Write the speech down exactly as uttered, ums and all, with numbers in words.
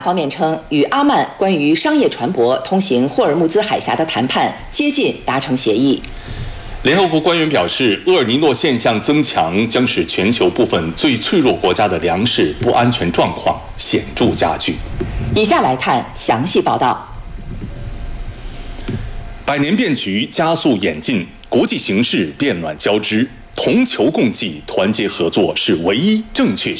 方面称，与阿曼关于商业船舶通行霍尔木兹海峡的谈判接近达成协议。 联合国官员表示，厄尔尼诺现象增强将使全球部分最脆弱国家的粮食不安全状况显著加剧。 以下来看详细报道。 百年变局加速演进，国际形势变暖交织，同球共济、团结合作是唯一正确